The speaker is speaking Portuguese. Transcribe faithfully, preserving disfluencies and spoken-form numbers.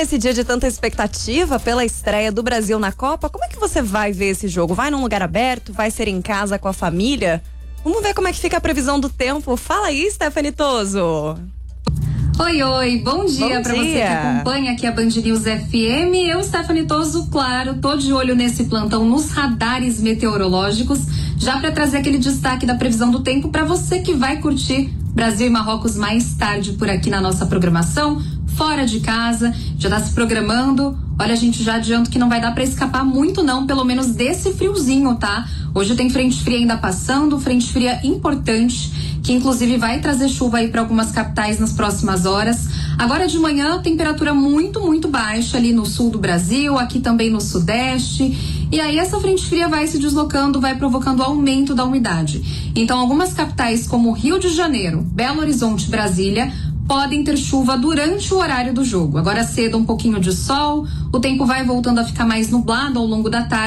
nesse dia de tanta expectativa pela estreia do Brasil na Copa, como é que você vai ver esse jogo? Vai num lugar aberto? Vai ser em casa com a família? Vamos ver como é que fica a previsão do tempo. Fala aí, Stephanie Toso. Oi, oi, bom dia para você que acompanha aqui a Band News F M. Eu, Stephanie Toso, claro, tô de olho nesse plantão nos radares meteorológicos, já para trazer aquele destaque da previsão do tempo para você que vai curtir Brasil e Marrocos mais tarde por aqui na nossa programação, fora de casa, já tá se programando. Olha, a gente já adianta que não vai dar para escapar muito não, pelo menos desse friozinho, tá? Hoje tem frente fria ainda passando, frente fria importante, que inclusive vai trazer chuva aí para algumas capitais nas próximas horas. Agora de manhã, temperatura muito, muito baixa ali no sul do Brasil, aqui também no sudeste. E aí essa frente fria vai se deslocando, vai provocando aumento da umidade. Então algumas capitais como Rio de Janeiro, Belo Horizonte, Brasília, podem ter chuva durante o horário do jogo. Agora cedo um pouquinho de sol, o tempo vai voltando a ficar mais nublado ao longo da tarde.